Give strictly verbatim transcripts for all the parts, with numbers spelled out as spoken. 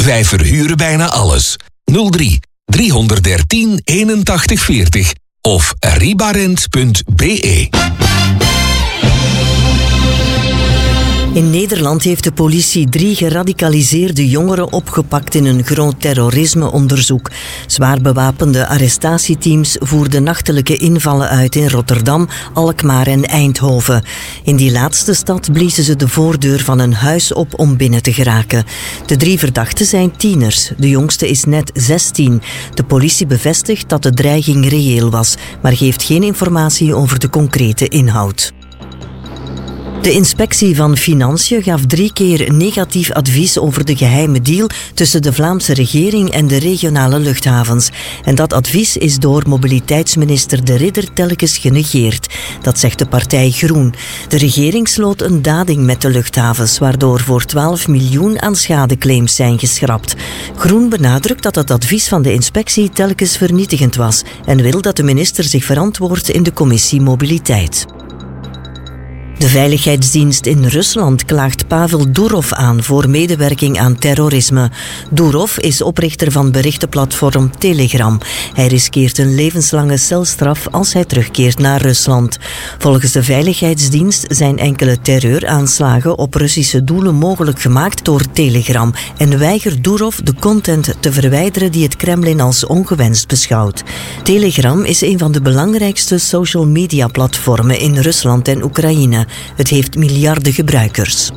Wij verhuren bijna alles. nul drie driehonderddertien eenentachtig veertig of ribarent punt be. In Nederland heeft de politie drie geradicaliseerde jongeren opgepakt in een groot terrorismeonderzoek. Zwaar bewapende arrestatieteams voerden nachtelijke invallen uit in Rotterdam, Alkmaar en Eindhoven. In die laatste stad bliezen ze de voordeur van een huis op om binnen te geraken. De drie verdachten zijn tieners. De jongste is net zestien. De politie bevestigt dat de dreiging reëel was, maar geeft geen informatie over de concrete inhoud. De inspectie van Financiën gaf drie keer negatief advies over de geheime deal tussen de Vlaamse regering en de regionale luchthavens. En dat advies is door mobiliteitsminister De Ridder telkens genegeerd. Dat zegt de partij Groen. De regering sloot een dading met de luchthavens, waardoor voor twaalf miljoen aan schadeclaims zijn geschrapt. Groen benadrukt dat het advies van de inspectie telkens vernietigend was en wil dat de minister zich verantwoordt in de commissie Mobiliteit. De veiligheidsdienst in Rusland klaagt Pavel Durov aan voor medewerking aan terrorisme. Durov is oprichter van berichtenplatform Telegram. Hij riskeert een levenslange celstraf als hij terugkeert naar Rusland. Volgens de veiligheidsdienst zijn enkele terreuraanslagen op Russische doelen mogelijk gemaakt door Telegram en weigert Durov de content te verwijderen die het Kremlin als ongewenst beschouwt. Telegram is een van de belangrijkste social media platformen in Rusland en Oekraïne. Het heeft miljarden gebruikers.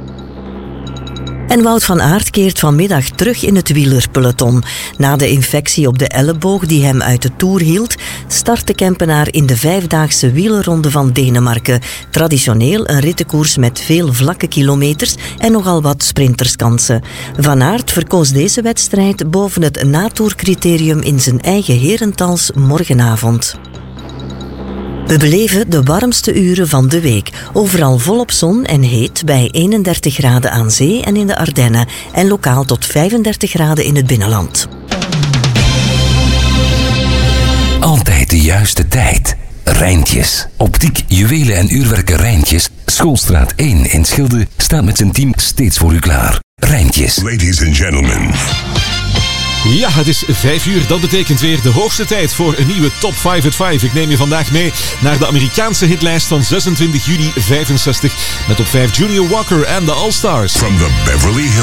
En Wout van Aert keert vanmiddag terug in het wielerpeloton. Na de infectie op de elleboog die hem uit de Tour hield, start de Kempenaar in de vijfdaagse wielerronde van Denemarken. Traditioneel een rittenkoers met veel vlakke kilometers en nogal wat sprinterskansen. Van Aert verkoos deze wedstrijd boven het natourcriterium in zijn eigen herentals morgenavond. We beleven de warmste uren van de week. Overal volop zon en heet bij eenendertig graden aan zee en in de Ardennen. En lokaal tot vijfendertig graden in het binnenland. Altijd de juiste tijd. Rijntjes. Optiek, juwelen en uurwerken Rijntjes. Schoolstraat één in Schilde staat met zijn team steeds voor u klaar. Rijntjes. Ladies and gentlemen. Ja, het is vijf uur. Dat betekent weer de hoogste tijd voor een nieuwe Top vijf at vijf. Ik neem je vandaag mee naar de Amerikaanse hitlijst van zesentwintig juli vijfenzestig. Met op vijf Junior Walker en de All Stars. From the Beverly Hills.